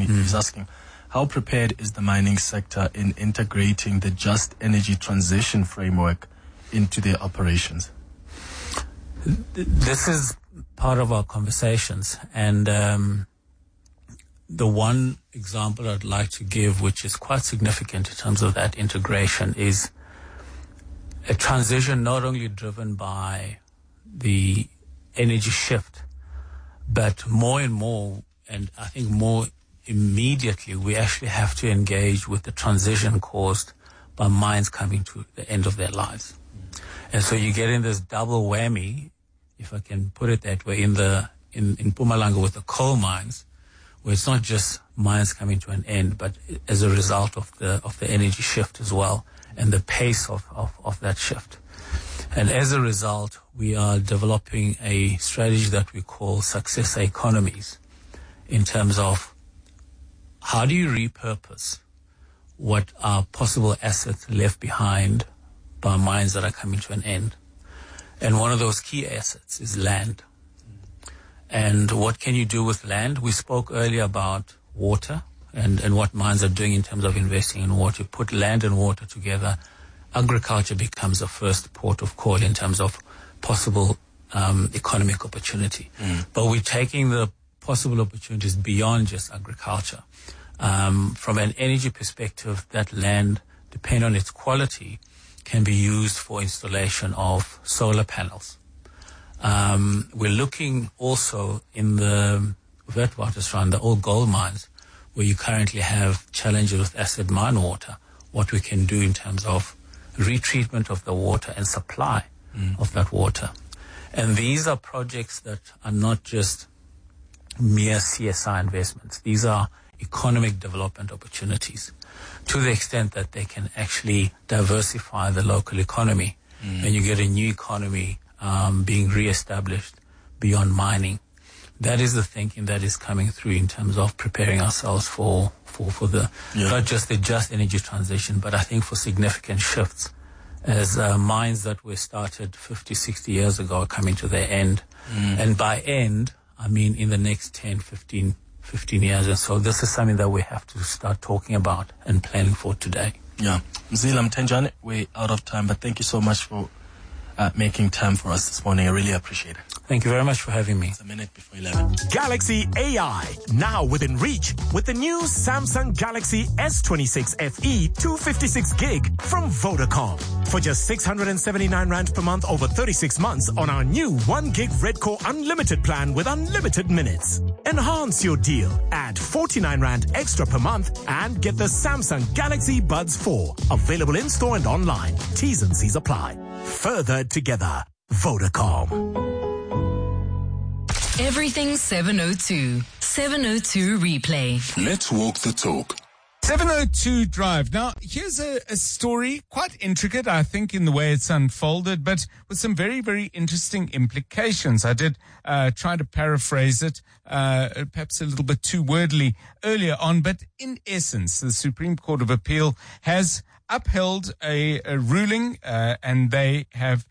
and he's asking, how prepared is the mining sector in integrating the just energy transition framework into their operations? This is part of our conversations, and the one example I'd like to give, which is quite significant in terms of that integration, is a transition not only driven by the energy shift, but more and more, and I think more immediately, we actually have to engage with the transition caused by mines coming to the end of their lives. And so you get in this double whammy, if I can put it that way, in Mpumalanga with the coal mines, where it's not just mines coming to an end, but as a result of the energy shift as well, and the pace of that shift. And as a result, we are developing a strategy that we call successor economies, in terms of how do you repurpose what are possible assets left behind by mines that are coming to an end. And one of those key assets is land. And what can you do with land? We spoke earlier about water and what mines are doing in terms of investing in water. Put land and water together, agriculture becomes the first port of call in terms of possible economic opportunity. But we're taking the possible opportunities beyond just agriculture. From an energy perspective, that land, depending on its quality, can be used for installation of solar panels. We're looking also in the Witwatersrand, the old gold mines, where you currently have challenges with acid mine water, what we can do in terms of retreatment of the water and supply of that water. And these are projects that are not just mere CSI investments. These are economic development opportunities, to the extent that they can actually diversify the local economy, and you get a new economy being re-established beyond mining. That is the thinking that is coming through in terms of preparing ourselves for the not just the just energy transition, but I think for significant shifts as mines that were started 50, 60 years ago are coming to their end. And by end, I mean in the next 10, 15 years. And so this is something that we have to start talking about and planning for today. Yeah. Mzila Mthenjane, we're out of time, but thank you so much for making time for us this morning. I really appreciate it. Thank you very much for having me. It's a minute before 11. Galaxy AI, now within reach with the new Samsung Galaxy S26 FE 256 gig from Vodacom. For just 679 Rand per month over 36 months on our new 1 gig Redcore Unlimited plan with unlimited minutes. Enhance your deal. Add 49 Rand extra per month and get the Samsung Galaxy Buds 4. Available in store and online. T's and C's apply. Further together. Vodacom. Everything 702. 702 replay. Let's walk the talk. 702 Drive. Now, here's a story, quite intricate, I think, in the way it's unfolded, but with some very, very interesting implications. I did try to paraphrase it, perhaps a little bit too wordly earlier on, but in essence, the Supreme Court of Appeal has upheld a ruling, and they have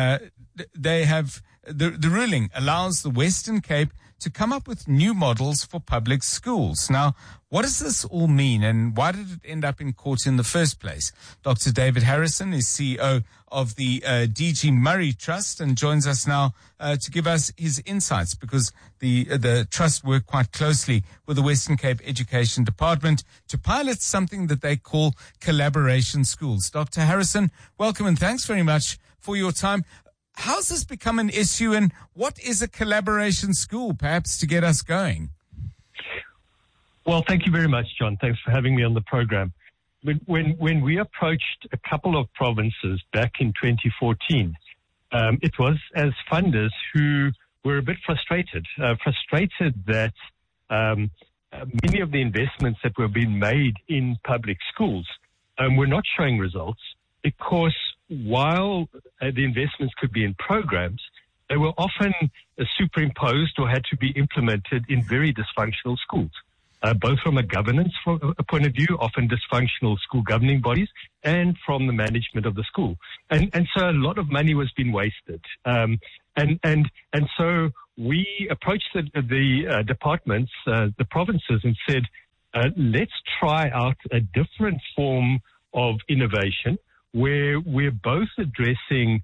the ruling allows the Western Cape to come up with new models for public schools. Now, what does this all mean, and why did it end up in court in the first place? Dr. David Harrison is CEO of the DG Murray Trust and joins us now to give us his insights, because the trust worked quite closely with the Western Cape Education Department to pilot something that they call collaboration schools. Dr. Harrison, welcome and thanks very much for your time. How's this become an issue, and what is a collaboration school, perhaps to get us going? Well, thank you very much, John. Thanks for having me on the program. When we approached a couple of provinces back in 2014, it was as funders who were a bit frustrated that many of the investments that were being made in public schools were not showing results, because while the investments could be in programs, they were often superimposed or had to be implemented in very dysfunctional schools, both from a governance point of view, often dysfunctional school governing bodies, and from the management of the school. And so a lot of money was being wasted. And so we approached the departments, the provinces, and said, let's try out a different form of innovation where we're both addressing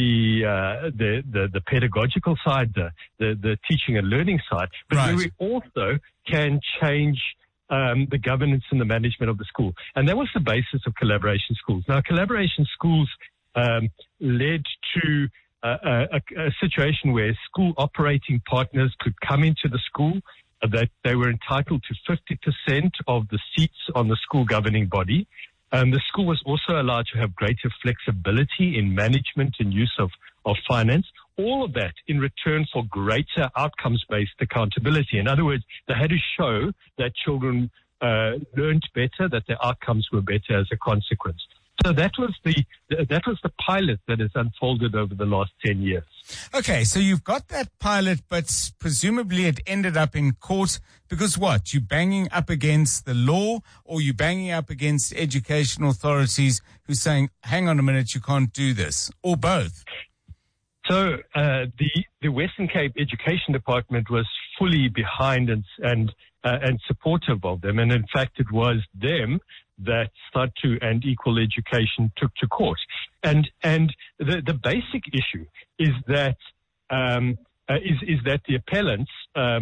the pedagogical side, the teaching and learning side, but where we also can change the governance and the management of the school. And that was the basis of collaboration schools. Now, collaboration schools led to a situation where school operating partners could come into the school, that they were entitled to 50% of the seats on the school governing body. The school was also allowed to have greater flexibility in management and use of finance. All of that in return for greater outcomes-based accountability. In other words, they had to show that children learned better, that their outcomes were better as a consequence. So that was the pilot that has unfolded over the last 10 years. Okay, so you've got that pilot, but presumably it ended up in court because what? You banging up against the law, or you banging up against education authorities who saying, hang on a minute, you can't do this, or both? So the Western Cape Education Department was fully behind and supportive of them, and in fact it was them that START2 and Equal Education took to court. And the basic issue is that the appellants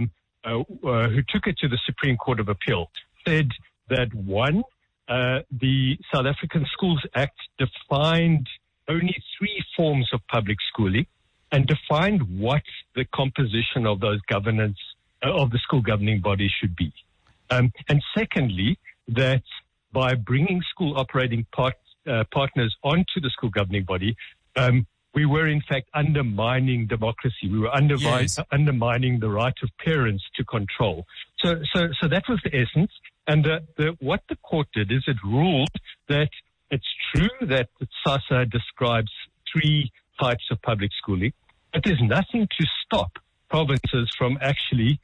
who took it to the Supreme Court of Appeal said that one, the South African Schools Act defined only 3 forms of public schooling and defined what the composition of those governance of the school governing body should be. And secondly, that by bringing school operating partners onto the school governing body, we were in fact undermining democracy. We were undermining the right of parents to control. So that was the essence. And what the court did is it ruled that it's true that SASA describes 3 types of public schooling, but there's nothing to stop provinces from actually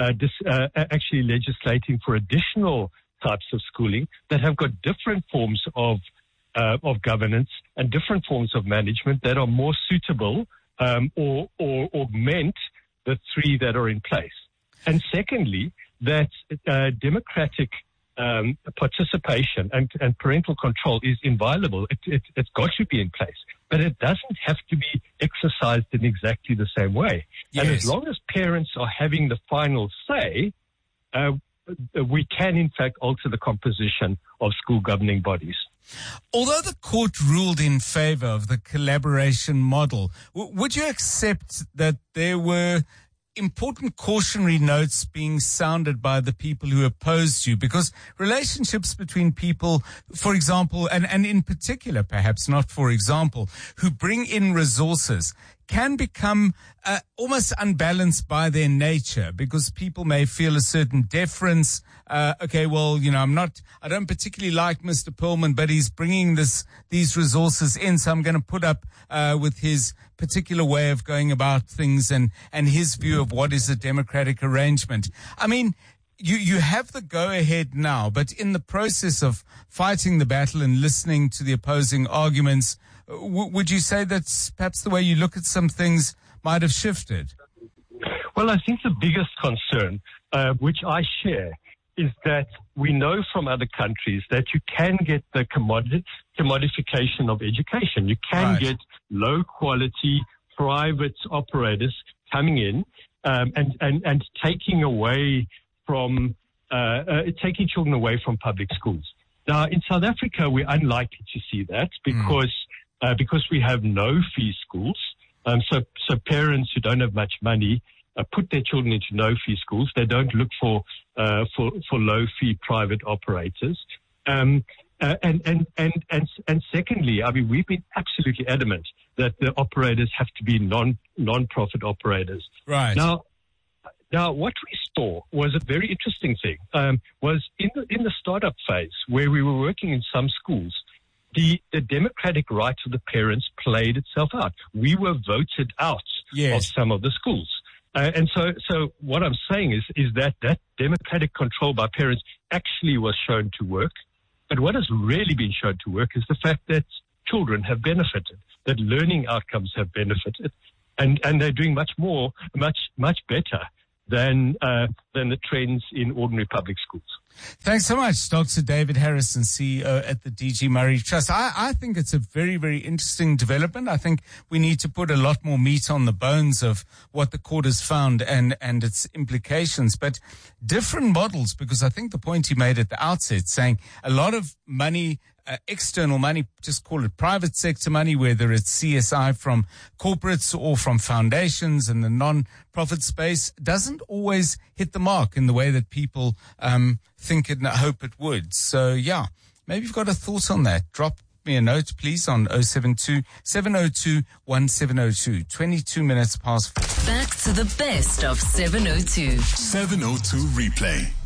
legislating for additional types of schooling that have got different forms of governance and different forms of management that are more suitable or augment the 3 that are in place. And secondly, that democratic participation and parental control is inviolable. It's got to be in place, but it doesn't have to be exercised in exactly the same way. Yes. And as long as parents are having the final say, we can in fact alter the composition of school governing bodies. Although the court ruled in favor of the collaboration model, would you accept that there were important cautionary notes being sounded by the people who opposed you? Because relationships between people, for example, and in particular, perhaps not for example, who bring in resources can become almost unbalanced by their nature, because people may feel a certain deference. Okay, well, I don't particularly like Mr. Perlman, but he's bringing these resources in, so I'm going to put up with his particular way of going about things and his view of what is a democratic arrangement. I mean, you have the go-ahead now, but in the process of fighting the battle and listening to the opposing arguments, would you say that perhaps the way you look at some things might have shifted? Well, I think the biggest concern, which I share, is that we know from other countries that you can get the commodification of education. You can get low-quality private operators coming in and taking children away from public schools. Now, in South Africa, we're unlikely to see that because we have no-fee schools. So parents who don't have much money put their children into no-fee schools. They don't look for low-fee private operators. And secondly, I mean, we've been absolutely adamant that the operators have to be non-profit operators. Right. Now, what we saw was a very interesting thing. Was in the startup phase where we were working in some schools, the democratic right of the parents played itself out. We were voted out of some of the schools. And so what I'm saying is that democratic control by parents actually was shown to work. But what has really been shown to work is the fact that children have benefited, that learning outcomes have benefited, and they're doing much better than the trends in ordinary public schools. Thanks so much, Dr. David Harrison, CEO at the DG Murray Trust. I think it's a very, very interesting development. I think we need to put a lot more meat on the bones of what the court has found and its implications, but different models, because I think the point you made at the outset, saying a lot of money, external money, just call it private sector money, whether it's CSI from corporates or from foundations and the non-profit space, doesn't always hit the mark in the way that people think and hope it would. So, yeah, maybe you've got a thought on that. Drop me a note, please, on 072-702-1702. 22 minutes past. Back to the best of 702. 702 Replay.